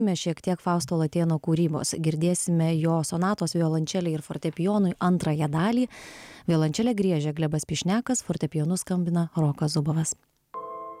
mes šiek tiek Fausto Latėno kūrybos. Girdėsime jo sonatos violončelei ir fortepijonui antrąją dalį. Violončelę griežia Glebas Pišnekas, fortepijonu skambina Rokas Zubovas.